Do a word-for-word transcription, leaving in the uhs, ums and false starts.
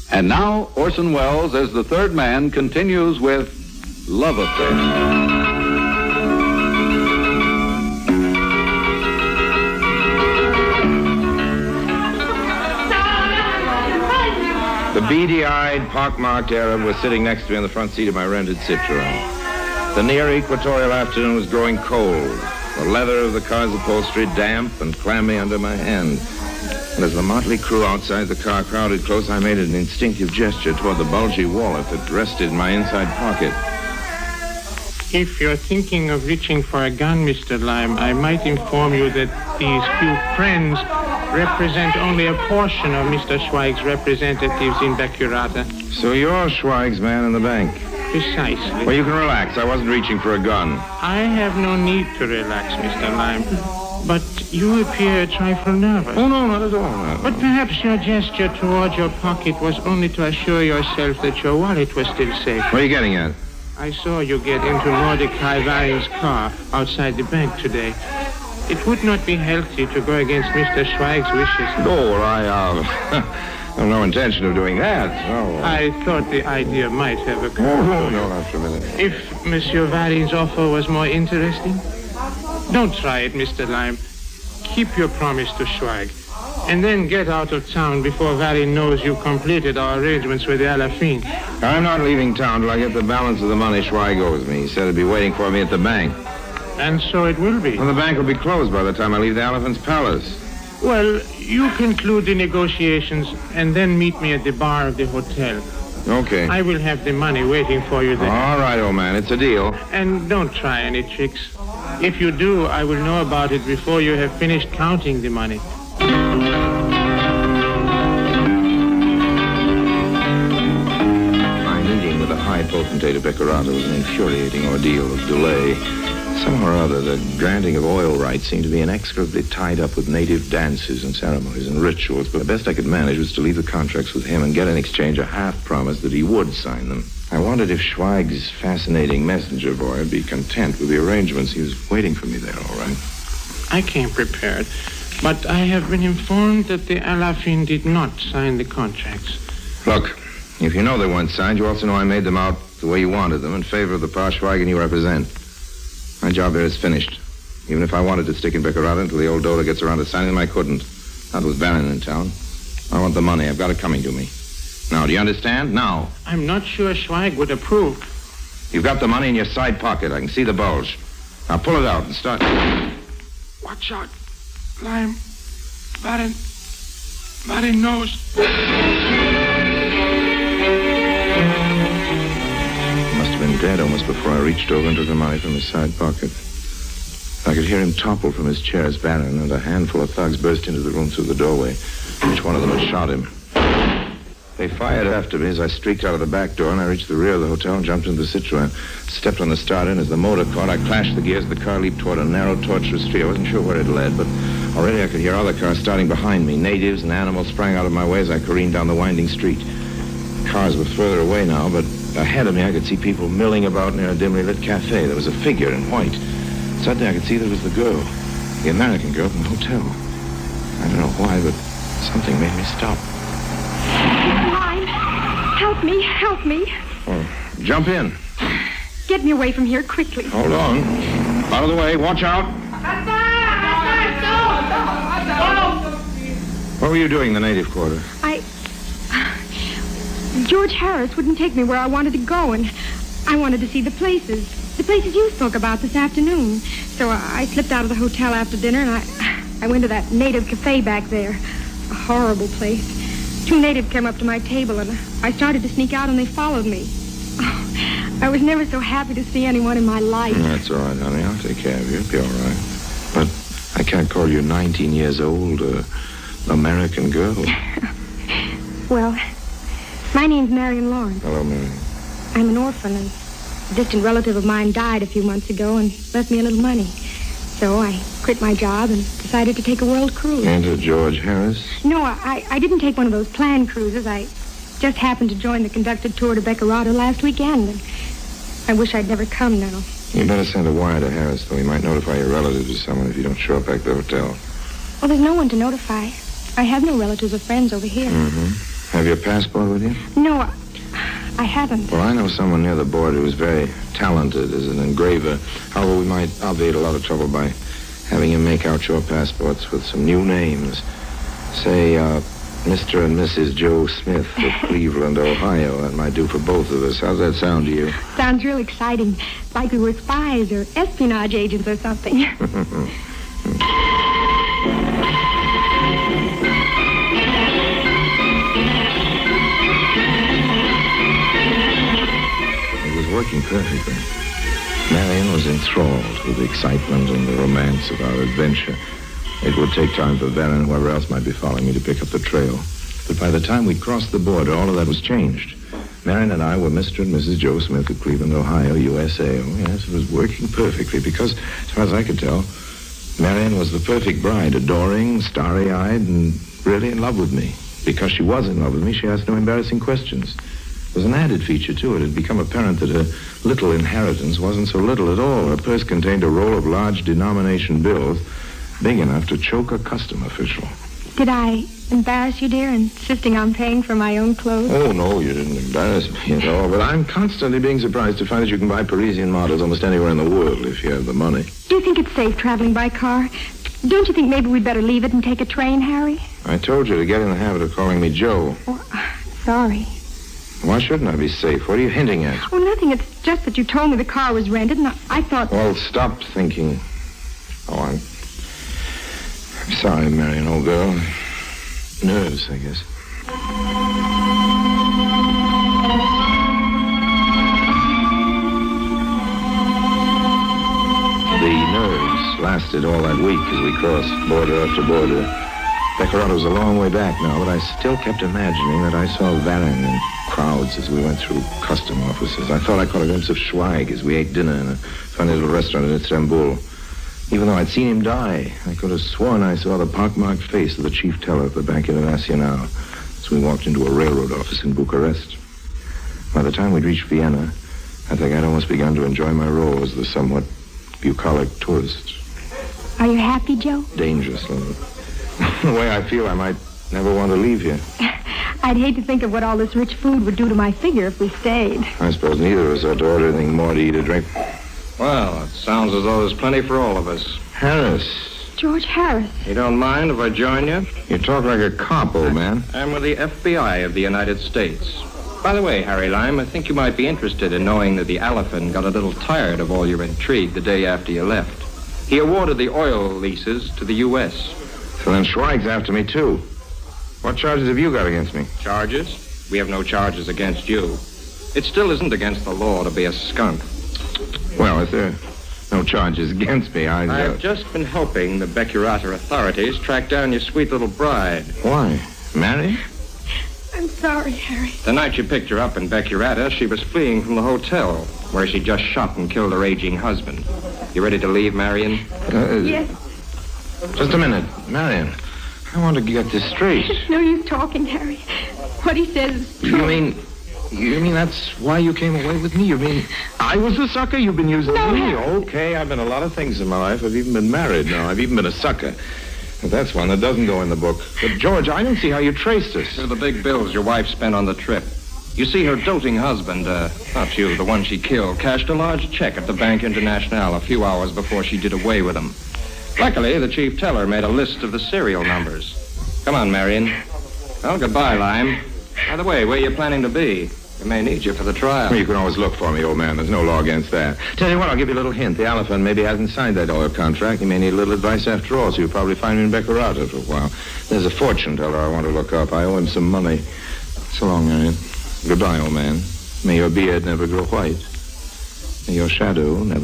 And now, Orson Welles, as the third man, continues with Love Affair. The beady-eyed, pockmarked Arab was sitting next to me on the front seat of my rented Citroen. The near equatorial afternoon was growing cold. The leather of the car's upholstery damp and clammy under my hand. And as the motley crew outside the car crowded close, I made an instinctive gesture toward the bulgy wallet that rested in my inside pocket. If you're thinking of reaching for a gun, Mister Lime, I might inform you that these few friends represent only a portion of Mister Schweig's representatives in Becurata. So you're Schweig's man in the bank? Precisely. Well, you can relax. I wasn't reaching for a gun. I have no need to relax, Mister Lime. But you appear a trifle nervous. Oh, no, not at all. No. But perhaps your gesture toward your pocket was only to assure yourself that your wallet was still safe. What are you getting at? I saw you get into Mordecai Varin's car outside the bank today. It would not be healthy to go against Mister Schweig's wishes. No, well, I, uh, have no intention of doing that. No. I thought the idea might have occurred. Oh, no, no, not for a minute. If Monsieur Varin's offer was more interesting, don't try it, Mister Lime. Keep your promise to Schweig. And then get out of town before Varin knows you completed our arrangements with the Alafin. I'm not leaving town till I get the balance of the money Schweig owes me. He said he'd be waiting for me at the bank. And so it will be. Well, the bank will be closed by the time I leave the Elephant's Palace. Well, you conclude the negotiations and then meet me at the bar of the hotel. Okay. I will have the money waiting for you there. All right, old man. It's a deal. And don't try any tricks. If you do, I will know about it before you have finished counting the money. My meeting with the high potentate of Becurata was an infuriating ordeal of delay. Somehow or other, the granting of oil rights seemed to be inexorably tied up with native dances and ceremonies and rituals, but the best I could manage was to leave the contracts with him and get in exchange a half promise that he would sign them. I wondered if Schweig's fascinating messenger boy would be content with the arrangements. He was waiting for me there, all right. I came prepared, but I have been informed that the Alafin did not sign the contracts. Look, if you know they weren't signed, you also know I made them out the way you wanted them in favor of the Pa Schweigen you represent. My job here is finished. Even if I wanted to stick in Becurata until the old Dola gets around to signing them, I couldn't. Not with Baron in town. I want the money. I've got it coming to me. Now, do you understand? Now. I'm not sure Schweig would approve. You've got the money in your side pocket. I can see the bulge. Now pull it out and start. Watch out. Lime. Baron. Baron knows. Been dead almost before I reached over and took the money from his side pocket. I could hear him topple from his chair as Baron and a handful of thugs burst into the room through the doorway. Each one of them had shot him. They fired after me as I streaked out of the back door, and I reached the rear of the hotel and jumped into the Citroen. Stepped on the starter, and as the motor caught, I clashed the gears. The car leaped toward a narrow, tortuous street. I wasn't sure where it led, but already I could hear other cars starting behind me. Natives and animals sprang out of my way as I careened down the winding street. Cars were further away now, but ahead of me I could see people milling about near a dimly lit cafe. There was a figure in white. Suddenly I could see that it was the girl, the American girl from the hotel. I don't know why, but something made me stop. Lime, help me, help me. Oh, jump in. Get me away from here quickly. Hold on. Out of the way. Watch out. What were you doing in the native quarter? I... George Harris wouldn't take me where I wanted to go, and I wanted to see the places. The places you spoke about this afternoon. So I slipped out of the hotel after dinner, and I, I went to that native cafe back there. A horrible place. Two natives came up to my table, and I started to sneak out, and they followed me. Oh, I was never so happy to see anyone in my life. That's all right, honey. I'll take care of you. It'll be all right. But I can't call you nineteen years old, uh, American girl. Well... My name's Marion Lawrence. Hello, Marion. I'm an orphan, and a distant relative of mine died a few months ago and left me a little money. So I quit my job and decided to take a world cruise. Enter George Harris? No, I, I didn't take one of those planned cruises. I just happened to join the conducted tour to Becurata last weekend, and I wish I'd never come now. You better send a wire to Harris, though. He might notify your relatives or someone if you don't show up back at the hotel. Well, there's no one to notify. I have no relatives or friends over here. Mm-hmm. Have your passport with you? No, I, I haven't. Well, I know someone near the border who's very talented as an engraver. However, we might obviate a lot of trouble by having him make out your passports with some new names. Say, uh, Mister and Missus Joe Smith of Cleveland, Ohio. That might do for both of us. How's that sound to you? Sounds real exciting. Like we were spies or espionage agents or something. It was working perfectly. Marion was enthralled with the excitement and the romance of our adventure. It would take time for Varin and whoever else might be following me to pick up the trail. But by the time we'd crossed the border, all of that was changed. Marion and I were Mister and Missus Joe Smith of Cleveland, Ohio, U S A. Oh, yes, it was working perfectly because, as far as I could tell, Marion was the perfect bride, adoring, starry-eyed, and really in love with me. Because she was in love with me, she asked no embarrassing questions. There was an added feature to it. It had become apparent that her little inheritance wasn't so little at all. Her purse contained a roll of large denomination bills big enough to choke a custom official. Did I embarrass you, dear, insisting on paying for my own clothes? Oh, no, you didn't embarrass me at all. But I'm constantly being surprised to find that you can buy Parisian models almost anywhere in the world if you have the money. Do you think it's safe traveling by car? Don't you think maybe we'd better leave it and take a train, Harry? I told you to get in the habit of calling me Joe. Oh, sorry. Why shouldn't I be safe? What are you hinting at? Oh, nothing. It's just that you told me the car was rented, and I, I thought... Well, stop thinking. Oh, I'm... I'm sorry, Marion, old girl. Nerves, I guess. The nerves lasted all that week as we crossed border after border. Beckerado was a long way back now, but I still kept imagining that I saw Varin in crowds as we went through custom offices. I thought I caught a glimpse of Schweig as we ate dinner in a funny little restaurant in Istanbul. Even though I'd seen him die, I could have sworn I saw the pockmarked face of the chief teller at the Bank International as we walked into a railroad office in Bucharest. By the time we'd reached Vienna, I think I'd almost begun to enjoy my role as the somewhat bucolic tourist. Are you happy, Joe? Dangerously. The way I feel, I might never want to leave here. I'd hate to think of what all this rich food would do to my figure if we stayed. I suppose neither of us ought to order anything more to eat or drink. Well, it sounds as though there's plenty for all of us. Harris. George Harris. You don't mind if I join you? You talk like a cop, old man. I'm with the F B I of the United States. By the way, Harry Lime, I think you might be interested in knowing that the Elephant got a little tired of all your intrigue the day after you left. He awarded the oil leases to the U S So then Schweig's after me, too. What charges have you got against me? Charges? We have no charges against you. It still isn't against the law to be a skunk. Well, if there are no charges against me, I... Uh... I've just been helping the Becurata authorities track down your sweet little bride. Why? Mary? I'm sorry, Harry. The night you picked her up in Becurata, she was fleeing from the hotel, where she just shot and killed her aging husband. You ready to leave, Marion? Uh, Yes. Just a minute. Marion, I want to get this straight. It's no use talking, Harry. What he says is true. You mean... You mean that's why you came away with me? You mean I was the sucker? You've been using No, me? Harry. Okay, I've been a lot of things in my life. I've even been married now. I've even been a sucker. But that's one that doesn't go in the book. But, George, I don't see how you traced us. They're the big bills your wife spent on the trip. You see, her doting husband, uh, not you, the one she killed, cashed a large check at the Bank International a few hours before she did away with him. Luckily, the chief teller made a list of the serial numbers. Come on, Marion. Well, goodbye, Lime. By the way, where are you planning to be? We may need you for the trial. Well, you can always look for me, old man. There's no law against that. Tell you what, I'll give you a little hint. The Elephant maybe hasn't signed that oil contract. He may need a little advice after all, so you'll probably find me in Beckerata for a while. There's a fortune teller I want to look up. I owe him some money. So long, Marion. Goodbye, old man. May your beard never grow white. May your shadow never